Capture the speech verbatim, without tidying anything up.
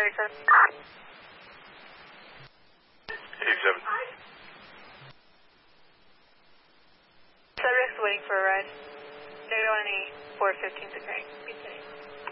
eighty-seven. eighty-seven. Subject's waiting for a ride. Negative one eight, four fifteen to Craig. Be safe.